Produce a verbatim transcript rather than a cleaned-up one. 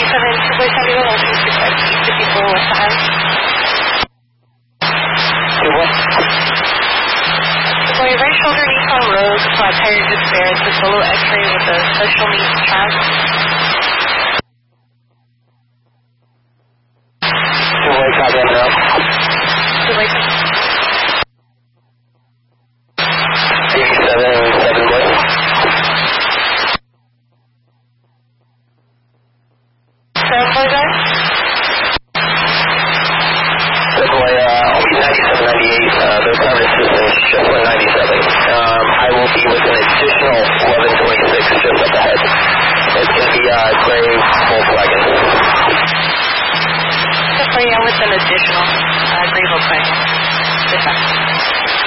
seven, two boys have you on two six five East fifty-four West Highway. Two what? So your right shoulder Nissan Rogue, flat tire just there. It's a solo X-ray with a special needs track. Two boys have you now. Two boys. eighty-seven, seven boys. Seven boys are? Seven boy, uh, I'll be ninety-seven, ninety-eight. Uh, the service system is just one ninety-seven. Um, I will be with an additional eleven twenty-six just up ahead. It's going to be uh, gray Volkswagen. Just so yeah, with an additional uh, gray Volkswagen. This time.